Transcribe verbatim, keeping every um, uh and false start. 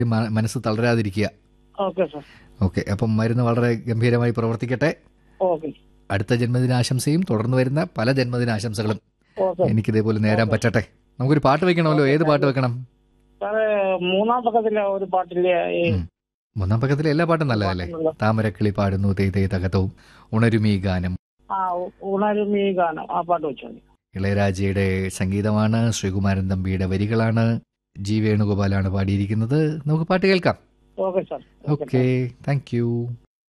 മ- മനസ്സ് തളരാതിരിക്കുക. Okay sir. Okay, അപ്പം മരുന്ന് വളരെ ഗംഭീരമായി പ്രവർത്തിക്കട്ടെ. ഓക്കെ അടുത്ത ജന്മദിനാശംസയും തുടർന്ന് വരുന്ന പല ജന്മദിനാശംസകളും ഓക്കെ എനിക്കിതേപോലെ നേരാൻ പറ്റട്ടെ. നമുക്കൊരു പാട്ട് വെക്കണമല്ലോ. ഏത് പാട്ട് വെക്കണം? സാറേ, മൂന്നാം പക്കത്തിലെ ഒരു പാട്ടില്ലേ ഈ ഉം. മൂന്നാം പക്കത്തിലെ എല്ലാ പാട്ടും നല്ലതല്ലേ? പാട്ടുണ്ടല്ലോ. താമരക്കിളി പാടുന്നു തേ തേ തകതവും ഉണരുമീ ഗാനം. ആ ഉ- ഉണരും ഈ ഗാനം, ആ പാട്ട് വെച്ചോളി. ഇളയരാജയുടെ സംഗീതമാണ്, ശ്രീകുമാരൻ തമ്പിയുടെ വരികളാണ്, ജി വേണുഗോപാലാണ് പാടിയിരിക്കുന്നത്. നമുക്ക് പാട്ട് കേൾക്കാം. Okay sir. Okay, thank you.